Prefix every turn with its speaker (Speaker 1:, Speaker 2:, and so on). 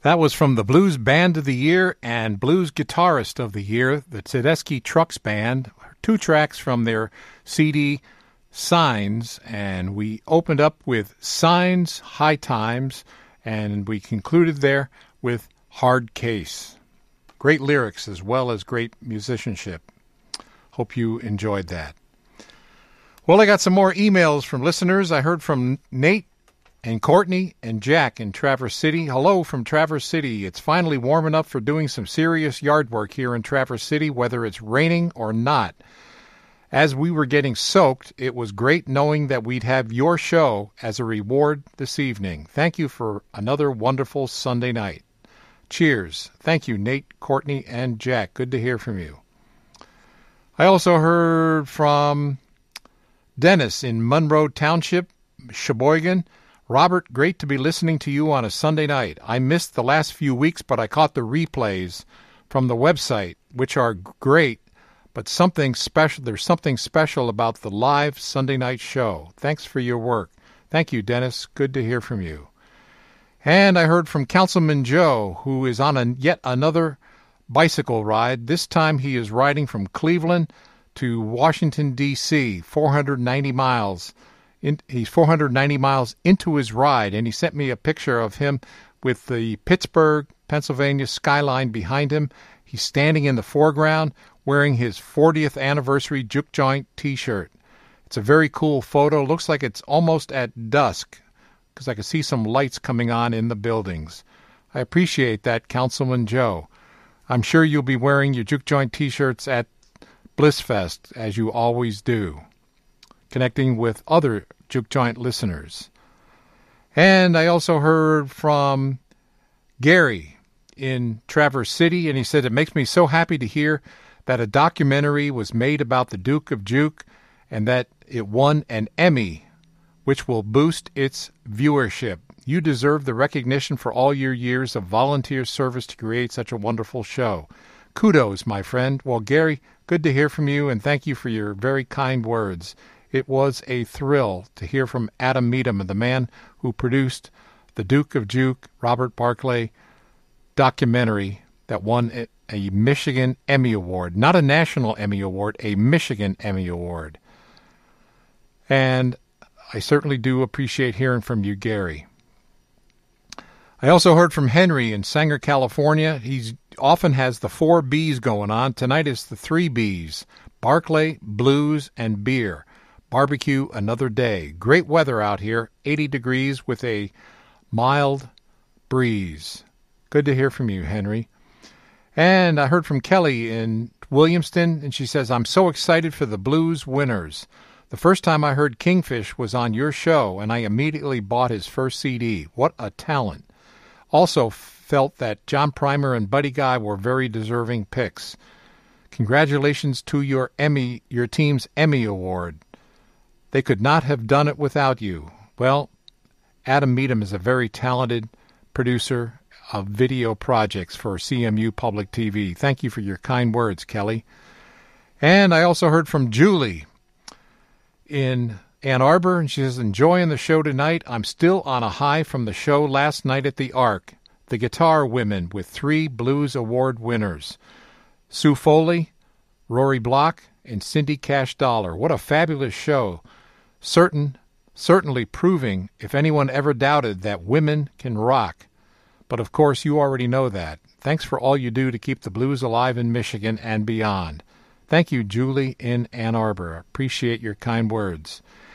Speaker 1: That was from the Blues Band of the Year and Blues Guitarist of the Year, the Tedeschi Trucks Band, 2 tracks from their CD Signs, and we opened up with Signs, High Times, and we concluded there with Hard Case. Great lyrics as well as great musicianship. Hope you enjoyed that. Well, I got some more emails from listeners. I heard from Nate and Courtney and Jack in Traverse City. Hello from Traverse City. It's finally warm enough for doing some serious yard work here in Traverse City, whether it's raining or not. As we were getting soaked, it was great knowing that we'd have your show as a reward this evening. Thank you for another wonderful Sunday night. Cheers. Thank you, Nate, Courtney, and Jack. Good to hear from you. I also heard from Dennis in Monroe Township, Sheboygan. Robert, great to be listening to you on a Sunday night. I missed the last few weeks, but I caught the replays from the website, which are great, but something special. There's something special about the live Sunday night show. Thanks for your work. Thank you, Dennis. Good to hear from you. And I heard from Councilman Joe, who is on yet another bicycle ride. This time he is riding from Cleveland to Washington, D.C., 490 miles. He's 490 miles into his ride, and he sent me a picture of him with the Pittsburgh, Pennsylvania skyline behind him. He's standing in the foreground wearing his 40th anniversary Juke Joint T-shirt. It's a very cool photo. Looks like it's almost at dusk because I can see some lights coming on in the buildings. I appreciate that, Councilman Joe. I'm sure you'll be wearing your Juke Joint T-shirts at Blissfest, as you always do, connecting with other Juke Joint listeners. And I also heard from Gary in Traverse City, and he said, it makes me so happy to hear that a documentary was made about the Duke of Juke and that it won an Emmy, which will boost its viewership. You deserve the recognition for all your years of volunteer service to create such a wonderful show. Kudos, my friend. Well, Gary, good to hear from you, and thank you for your very kind words. It was a thrill to hear from Adam Meadham, the man who produced the Duke of Juke, Robert Barclay documentary that won a Michigan Emmy Award. Not a national Emmy Award, a Michigan Emmy Award. And I certainly do appreciate hearing from you, Gary. I also heard from Henry in Sanger, California. He often has the 4 B's going on. Tonight is the 3 B's, Barclay, Blues, and Beer. Barbecue another day. Great weather out here, 80 degrees with a mild breeze. Good to hear from you, Henry. And I heard from Kelly in Williamston, and she says, I'm so excited for the Blues winners. The first time I heard Kingfish was on your show, and I immediately bought his first CD. What a talent. Also felt that John Primer and Buddy Guy were very deserving picks. Congratulations to your team's Emmy Award. They could not have done it without you. Well, Adam Meadham is a very talented producer of video projects for CMU Public TV. Thank you for your kind words, Kelly. And I also heard from Julie in Ann Arbor, and she says, enjoying the show tonight. I'm still on a high from the show last night at the Ark. The Guitar Women with 3 Blues Award winners. Sue Foley, Rory Block, and Cindy Cash Dollar. What a fabulous show. Certainly proving, if anyone ever doubted, that women can rock. But of course, you already know that. Thanks for all you do to keep the blues alive in Michigan and beyond. Thank you, Julie in Ann Arbor. Appreciate your kind words.